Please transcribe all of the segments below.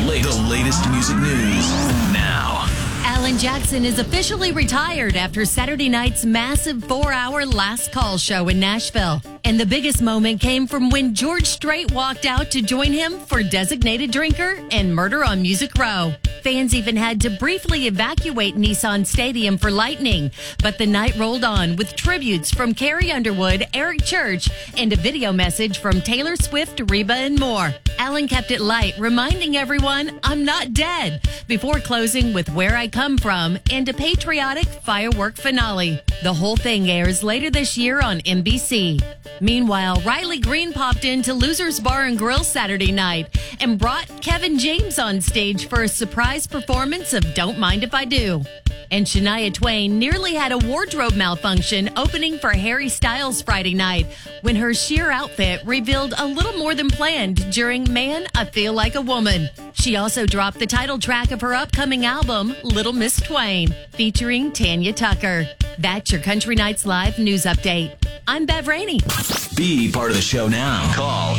The latest music news now. Alan Jackson is officially retired after Saturday night's massive 4-hour Last Call show in Nashville. And the biggest moment came from when George Strait walked out to join him for Designated Drinker and Murder on Music Row. Fans even had to briefly evacuate Nissan Stadium for lightning. But the night rolled on with tributes from Carrie Underwood, Eric Church, and a video message from Taylor Swift, Reba, and more. Alan kept it light, reminding everyone, "I'm not dead," before closing with Where I Come From and a patriotic firework finale. The whole thing airs later this year on NBC. Meanwhile, Riley Green popped into Losers Bar and Grill Saturday night and brought Kevin James on stage for a surprise performance of Don't Mind If I Do. And Shania Twain nearly had a wardrobe malfunction opening for Harry Styles Friday night when her sheer outfit revealed a little more than planned during Man, I Feel Like a Woman. She also dropped the title track of her upcoming album, Little Miss Twain, featuring Tanya Tucker. That's your Country Nights Live news update. I'm Bev Rainey. Be part of the show now. Call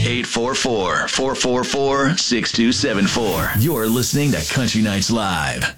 844-444-6274. You're listening to Country Nights Live.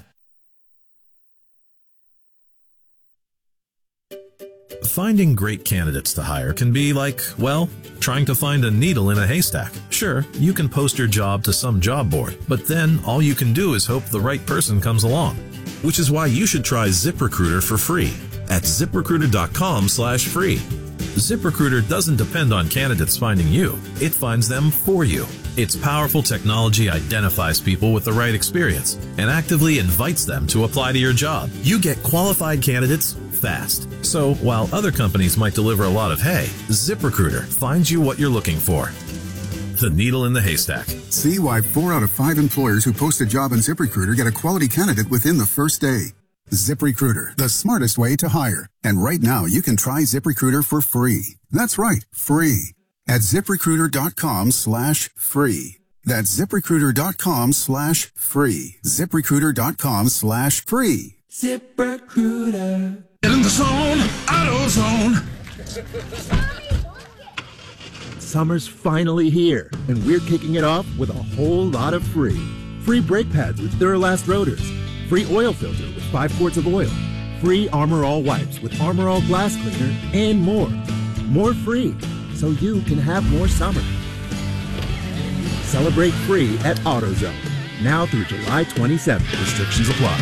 Finding great candidates to hire can be like, well, trying to find a needle in a haystack. Sure, you can post your job to some job board, but then all you can do is hope the right person comes along. Which is why you should try ZipRecruiter for free at ZipRecruiter.com/free. ZipRecruiter doesn't depend on candidates finding you. It finds them for you. Its powerful technology identifies people with the right experience and actively invites them to apply to your job. You get qualified candidates fast. So while other companies might deliver a lot of hay, ZipRecruiter finds you what you're looking for. The needle in the haystack. See why 4 out of 5 employers who post a job on ZipRecruiter get a quality candidate within the first day. ZipRecruiter, the smartest way to hire. And right now, you can try ZipRecruiter for free. That's right, free. At ZipRecruiter.com/free. That's ZipRecruiter.com/free. ZipRecruiter.com/free. ZipRecruiter. Get in the zone, AutoZone. Summer's finally here, and we're kicking it off with a whole lot of free. Free brake pads with Duralast rotors. Free oil filter with 5 quarts of oil. Free Armor All wipes with Armor All glass cleaner, and more. More free, so you can have more summer. Celebrate free at AutoZone. Now through July 27th. Restrictions apply.